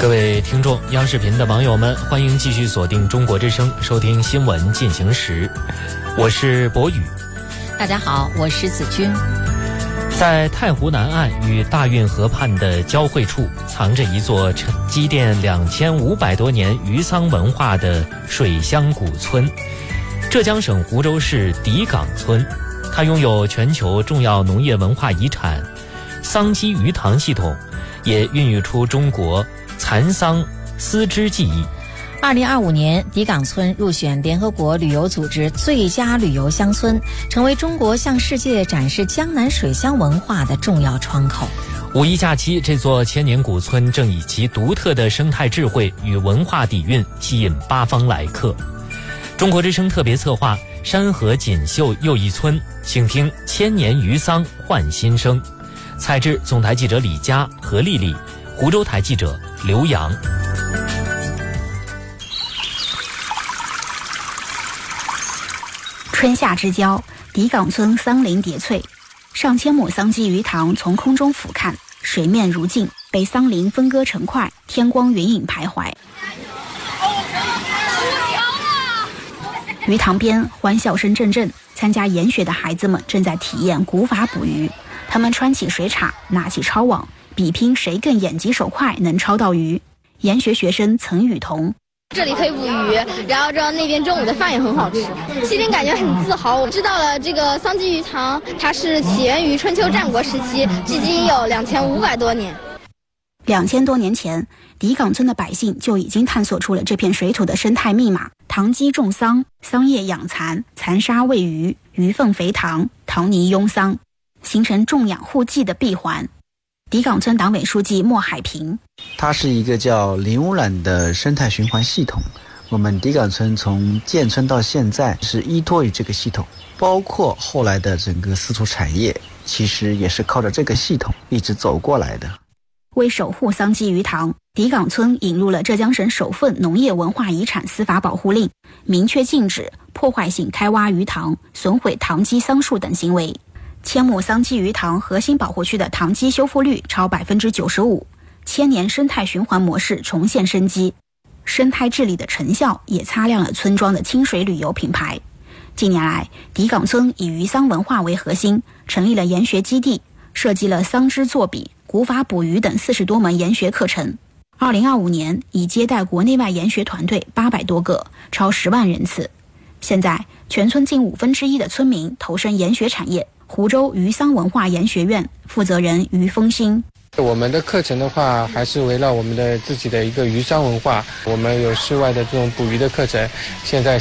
各位听众，央视频的网友们，欢迎继续锁定中国之声，收听新闻进行时。我是博宇。 大家好，我是子君。 在太湖南岸与大运河畔的交汇处，藏着一座积淀2500多年渔桑文化的水乡古村——浙江省湖州市底岗村。它拥有全球重要农业文化遗产桑基鱼塘系统，也孕育出中国蚕桑丝织技艺。 2025年，底岗村入选联合国旅游组织最佳旅游乡村，成为中国向世界展示江南水乡文化的重要窗口。 五一假期，这座千年古村正以其独特的生态智慧与文化底蕴吸引八方来客。中国之声特别策划山河锦绣又一村，请听千年渔桑焕新生。采制总台记者李佳、何丽丽，湖州台记者刘洋。 春夏之交，底岗村桑林叠翠，上千亩桑基鱼塘从空中俯瞰，水面如镜，被桑林分割成块，天光云影徘徊。鱼塘边欢笑声阵阵，参加研学的孩子们正在体验古法捕鱼。他们穿起水叉，拿起抄网，比拼谁更眼疾手快，能抄到鱼。研学学生岑雨桐。 这里可以捕鱼，然后那边中午的饭也很好吃，心里感觉很自豪。我知道了这个桑基鱼塘，它是起源于春秋战国时期，距今有2500多年。 2000多年前，底岗村的百姓就已经探索出了这片水土的生态密码：塘基种桑，桑叶养蚕，蚕沙喂鱼，鱼粪肥塘，塘泥拥桑，形成种养护技的闭环。底岗村党委书记莫海平， 它是一个叫零污染的生态循环系统。我们底岗村从建村到现在是依托于这个系统，包括后来的整个丝绸产业，其实也是靠着这个系统一直走过来的。 为守护桑基鱼塘，底岗村引入了浙江省首份农业文化遗产司法保护令，明确禁止破坏性开挖鱼塘、损毁塘基桑树等行为。千亩桑基鱼塘核心保护区的塘基修复率超 95%， 千年生态循环模式重现生机，生态治理的成效也擦亮了村庄的清水旅游品牌。近年来，底岗村以渔桑文化为核心，成立了研学基地，设计了桑织作笔、古法捕鱼等40多门研学课程。2025年已接待国内外研学团队800多个，超10万人次。现在，全村近1/5的村民投身研学产业。湖州渔桑文化研学院负责人于峰兴， 我们的课程的话，还是围绕我们的自己的一个渔桑文化，我们有室外的这种捕鱼的课程，现在